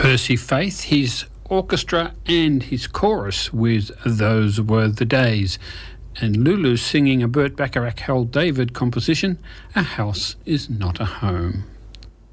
Percy Faith, his orchestra and his chorus with Those Were the Days. And Lulu singing a Burt Bacharach, Hal David composition, A House Is Not a Home.